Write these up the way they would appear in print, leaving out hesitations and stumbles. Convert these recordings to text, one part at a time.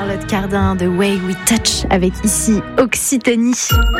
Charlotte Cardin de Way We Touch avec ici Occitanie.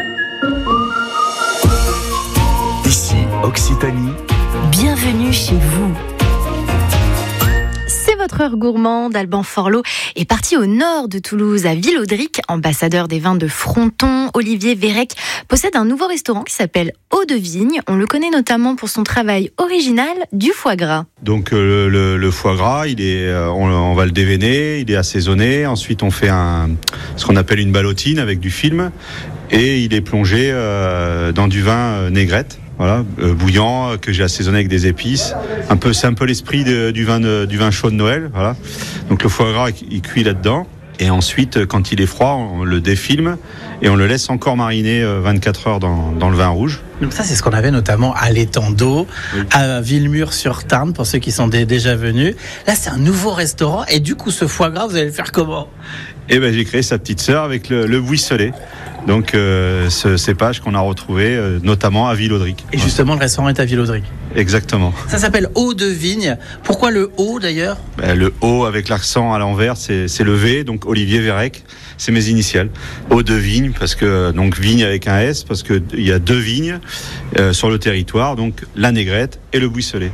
Ici Occitanie. Bienvenue chez vous. C'est votre heure gourmande. Alban Forlot est parti au nord de Toulouse, à Villaudric, ambassadeur des vins de Fronton. Olivier Vérec possède un nouveau restaurant qui s'appelle Eau de Vigne. On le connaît notamment pour son travail original du foie gras. Donc le foie gras, on va le déveiner, il est assaisonné. Ensuite, on fait ce qu'on appelle une ballotine avec du film, et il est plongé dans du vin négrette. Voilà, bouillant, que j'ai assaisonné avec des épices. C'est un peu l'esprit du vin chaud de Noël. Voilà. Donc le foie gras, il cuit là-dedans. Et ensuite, quand il est froid, on le défilme et on le laisse encore mariner 24 heures dans le vin rouge. Donc ça, c'est ce qu'on avait notamment à l'Étang d'Eau, oui, à Villemur-sur-Tarn, pour ceux qui sont déjà venus. Là, c'est un nouveau restaurant. Et du coup, ce foie gras, vous allez le faire comment ? J'ai créé sa petite sœur avec le buisselet. Donc ce cépage qu'on a retrouvé notamment à Villaudric. Et justement, le restaurant est à Villaudric. Exactement. Ça s'appelle Eau de Vigne. Pourquoi le O d'ailleurs ? Le O avec l'accent à l'envers, c'est le V, donc Olivier Vérec, c'est mes initiales. Eau de Vigne, parce que donc vigne avec un S, parce que il y a 2 vignes sur le territoire, donc la négrette et le buisselet.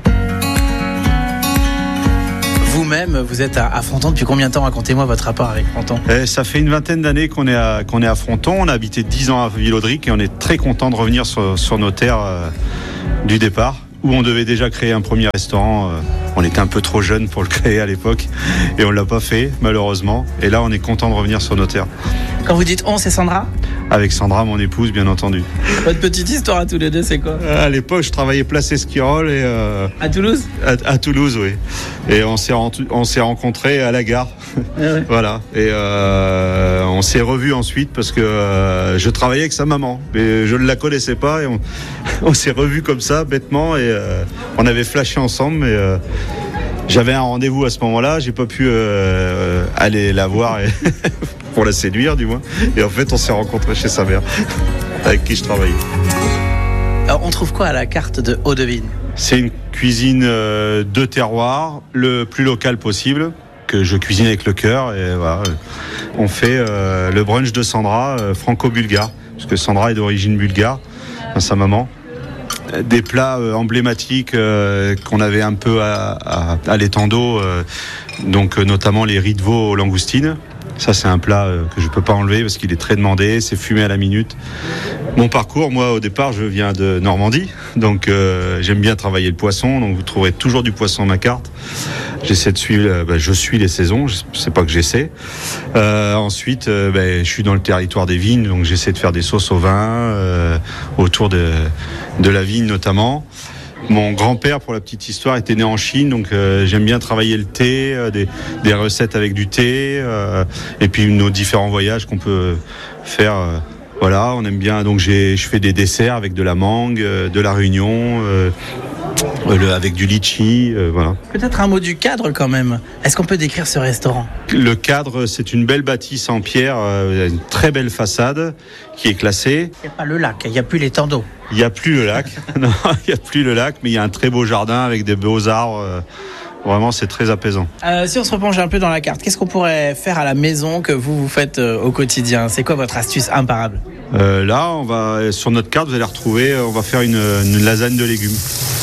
Vous-même, vous êtes à Fronton depuis combien de temps ? Racontez-moi votre rapport avec Fronton. Ça fait une vingtaine d'années qu'on est à Fronton. On a habité 10 ans à Villaudric et on est très content de revenir sur nos terres du départ, où on devait déjà créer un premier restaurant. On était un peu trop jeune pour le créer à l'époque et on ne l'a pas fait, malheureusement. Et là, on est content de revenir sur nos terres. Quand vous dites on, c'est Sandra ? Avec Sandra, mon épouse, bien entendu. Votre petite histoire à tous les deux, c'est quoi ? À l'époque, je travaillais place Esquirol et à Toulouse ? À Toulouse, oui. Et on s'est rencontrés à la gare. Ah ouais. Voilà. Et on s'est revus ensuite parce que je travaillais avec sa maman, mais je ne la connaissais pas et on s'est revus comme ça, bêtement, et on avait flashé ensemble, mais j'avais un rendez-vous à ce moment-là, j'ai pas pu aller la voir pour la séduire du moins. Et en fait, on s'est rencontrés chez sa mère, avec qui je travaillais. Alors, on trouve quoi à la carte de Eau de Vigne ? C'est une cuisine de terroir, le plus local possible, que je cuisine avec le cœur. Et voilà, on fait le brunch de Sandra, franco-bulgare, parce que Sandra est d'origine bulgare, sa maman. Des plats emblématiques qu'on avait un peu à l'Étang d'Eau, donc notamment les riz de veau aux langoustines. Ça, c'est un plat que je peux pas enlever parce qu'il est très demandé, c'est fumé à la minute. Mon parcours, moi, au départ, je viens de Normandie, donc j'aime bien travailler le poisson, donc vous trouverez toujours du poisson à ma carte. J'essaie de suivre, je suis les saisons, c'est pas que j'essaie. Ensuite, je suis dans le territoire des vignes, donc j'essaie de faire des sauces au vin, autour de la vigne notamment. Mon grand-père, pour la petite histoire, était né en Chine, donc j'aime bien travailler le thé, des recettes avec du thé, et puis nos différents voyages qu'on peut faire. Voilà, on aime bien. Donc je fais des desserts avec de la mangue, de la Réunion, avec du litchi, voilà. Peut-être un mot du cadre quand même. Est-ce qu'on peut décrire ce restaurant ? Le cadre, c'est une belle bâtisse en pierre, une très belle façade qui est classée. Il n'y a pas le lac, il n'y a plus l'Étang d'Eau. Il n'y a plus le lac, non, il n'y a plus le lac, mais il y a un très beau jardin avec des beaux arbres. Vraiment, c'est très apaisant. Si on se replonge un peu dans la carte, qu'est-ce qu'on pourrait faire à la maison que vous faites au quotidien ? C'est quoi votre astuce imparable ? Là, sur notre carte, vous allez retrouver, on va faire une lasagne de légumes.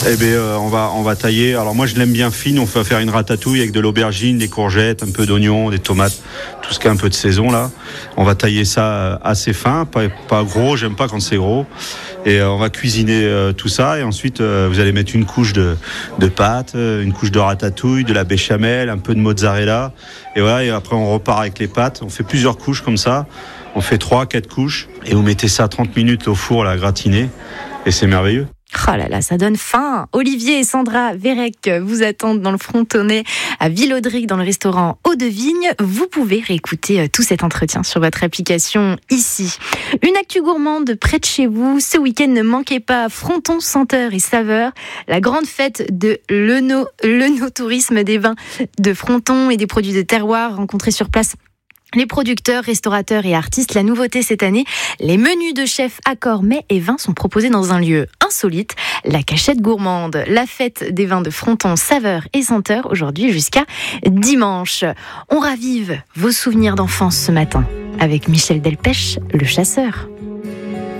On va tailler. Alors moi, je l'aime bien fine. On va faire une ratatouille avec de l'aubergine, des courgettes, un peu d'oignons, des tomates, tout ce qui est un peu de saison là. On va tailler ça assez fin, pas gros. J'aime pas quand c'est gros. Et on va cuisiner tout ça. Et ensuite, vous allez mettre une couche de pâte, une couche de ratatouille, de la béchamel, un peu de mozzarella. Et voilà. Et après, on repart avec les pâtes. On fait plusieurs couches comme ça. On fait 3-4 couches. Et vous mettez ça 30 minutes au four, là, gratiné. Et c'est merveilleux. Oh là là, ça donne faim. Olivier et Sandra Vérec vous attendent dans le Frontonnais à Villaudric dans le restaurant Eau de Vigne. Vous pouvez réécouter tout cet entretien sur votre application ici. Une actu gourmande près de chez vous. Ce week-end, ne manquez pas Fronton Senteur et Saveur, la grande fête de l'œnotourisme des vins de Fronton et des produits de terroir rencontrés sur place Les producteurs, restaurateurs et artistes, la nouveauté cette année, les menus de chefs accords mets et vins sont proposés dans un lieu insolite, la Cachette Gourmande. La fête des vins de Fronton, saveurs et senteurs, aujourd'hui jusqu'à dimanche. On ravive vos souvenirs d'enfance ce matin avec Michel Delpech, le chasseur.